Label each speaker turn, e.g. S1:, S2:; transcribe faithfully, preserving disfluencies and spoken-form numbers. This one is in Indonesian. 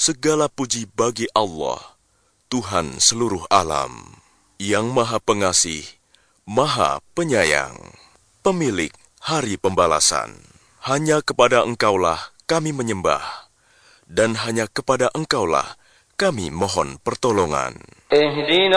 S1: Segala puji bagi Allah, Tuhan seluruh alam, yang Maha Pengasih, Maha Penyayang, pemilik hari pembalasan. Hanya kepada Engkaulah kami menyembah, dan hanya kepada Engkaulah kami mohon pertolongan.